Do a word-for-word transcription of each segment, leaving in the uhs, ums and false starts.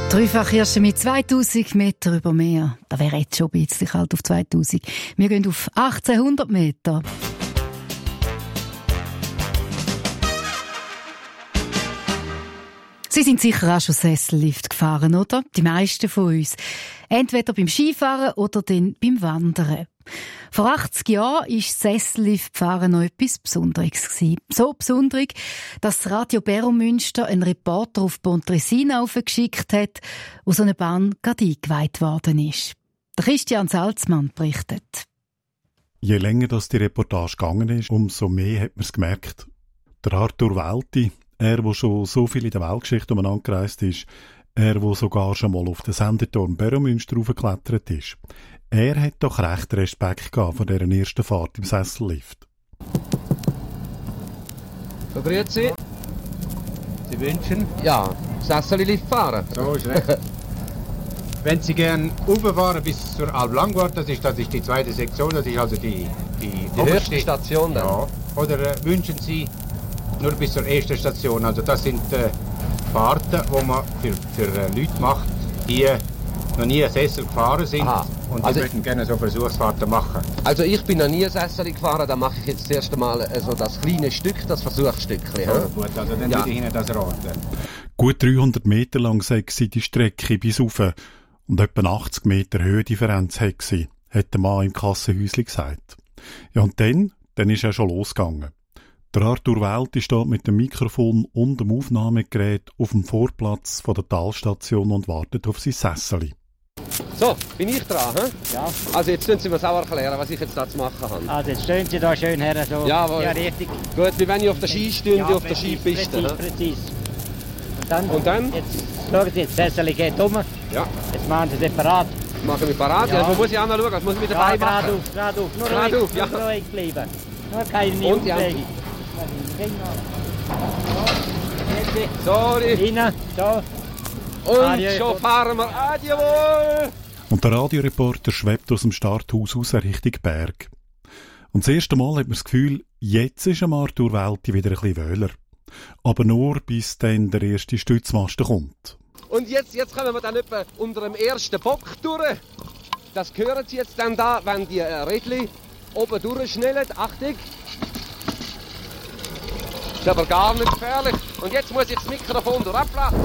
Dreifach Hirsche mit zweitausend Meter über Meer. Das wäre jetzt schon ein bisschen kalt auf zweitausend. Wir gehen auf achtzehnhundert Meter. Sie sind sicher auch schon Sessellift gefahren, oder? Die meisten von uns. Entweder beim Skifahren oder dann beim Wandern. Vor achtzig Jahren war Sesselliftfahren noch etwas Besonderes gewesen. So besonderig, dass das Radio Beromünster einen Reporter auf Pontresina aufgeschickt hat, wo so eine Bahn gerade eingeweiht worden ist. Der Christian Salzmann berichtet. Je länger das die Reportage gegangen ist, umso mehr hat man es gemerkt. Der Arthur Welti, er, der schon so viel in der Weltgeschichte umeinander gereist ist, er, der sogar schon mal auf den Sendeturm Beromünster raufgeklettert ist, er hat doch recht Respekt gehabt von dieser ersten Fahrt im Sessellift. So, grüezi. Sie wünschen? Ja, Sessellift fahren. So ist recht. Wenn Sie gern rauffahren bis zur Alblangwart, das ist, das ist die zweite Sektion, das ist also die, die, die höchste Station dann. Ja. Oder äh, wünschen Sie nur bis zur ersten Station? Also das sind äh, Fahrten, die man für, für äh, Leute macht, die noch nie einen Sessel gefahren sind. Aha. Und die also, möchten gerne so Versuchsfahrten machen. Also ich bin noch nie ein Sessel gefahren, da mache ich jetzt das erste Mal also das kleine Stück, das Versuchsstückchen. Ja? Oh, gut, also dann ja. würde ich Ihnen das raten. Gut dreihundert Meter lang sei sie die Strecke bis rauf und etwa achtzig Meter Höhendifferenz hat sie, hat der Mann im Kassenhäuschen gesagt. Ja, und dann, dann ist er schon losgegangen. Der Arthur Welti steht mit dem Mikrofon und dem Aufnahmegerät auf dem Vorplatz von der Talstation und wartet auf sein Sesseli. So, bin ich dran, hä? Ja. Also jetzt müssen Sie mir auch erklären, was ich jetzt da zu machen habe. Also jetzt stehen Sie da schön her, so. Jawohl. Ja, richtig. Gut, wie wenn ich auf der Skistunde, ja, auf der präzis, Skipiste. Präzis, präzis. Und dann? Und dann? Jetzt, schauen Sie, das Sessel geht um. Ja. Jetzt machen Sie separat. Machen wir parat? Ja. Ja, wo muss ich auch noch schauen? Was muss ich mit dabei ja, machen? Gerade auf, gerade auf. Nur gerade ruhig, auf, ja. nur ruhig bleiben. Nur keine Und die Umwege. Sorry. Rein, so. Und Adieu. schon fahren wir. Adieu. Und der Radioreporter schwebt aus dem Starthaus raus Richtung Berg. Und das erste Mal hat man das Gefühl, jetzt ist am Arthur Welti wieder ein bisschen wöhler. Aber nur, bis dann der erste Stützmasten kommt. Und jetzt, jetzt kommen wir dann etwa unter dem ersten Bock durch. Das hören Sie jetzt dann da, wenn die äh, Rädchen oben durchschnellen. Achtung! Ist aber gar nicht gefährlich. Und jetzt muss ich das Mikrofon durchlassen.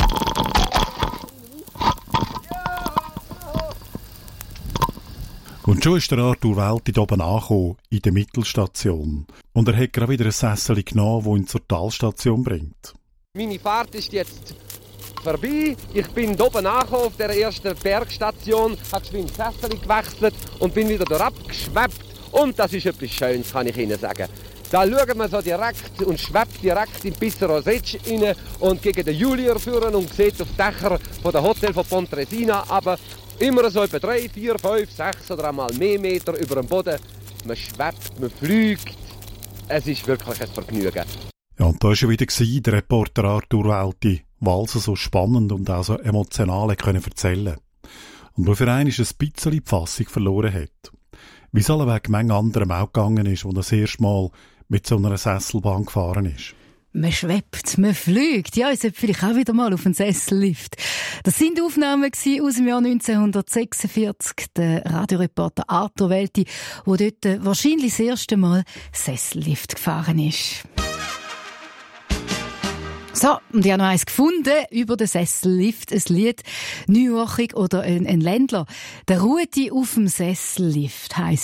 Und schon ist der Arthur Welti da oben angekommen, in der Mittelstation. Und er hat gerade wieder ein Sessel genommen, das ihn zur Talstation bringt. Meine Fahrt ist jetzt vorbei. Ich bin hier oben angekommen auf der ersten Bergstation, habe geschwind das Sessel gewechselt und bin wieder dort abgeschwebt. Und das ist etwas Schönes, kann ich Ihnen sagen. Da schauen wir so direkt und schwebt direkt in Pisserosetsch rein und gegen den Julier führen und sieht auf die Dächer von der Hotel von Pontresina, aber immer so etwa drei, vier, fünf, sechs oder einmal mehr Meter über dem Boden. Man schwebt, man fliegt. Es ist wirklich ein Vergnügen. Ja, und da war schon wieder der Reporter Arthur Welti, weil er so spannend und auch so emotional erzählen konnte. Und wo für einen ein bisschen die Fassung verloren hat. Wie es alleweg Menge anderen auch gegangen ist, wo das erste Mal mit so einer Sesselbahn gefahren ist. Man schwebt, man fliegt. Ja, ich sollte vielleicht auch wieder mal auf einen Sessellift. Das sind Aufnahmen aus dem Jahr neunzehnhundertsechsundvierzig. Der Radioreporter Arthur Welti, der dort wahrscheinlich das erste Mal Sessellift gefahren ist. So, und ich habe noch eins gefunden über den Sessellift, ein Lied, neuwochig oder ein, ein Ländler. Der Rudi auf dem Sessellift heisst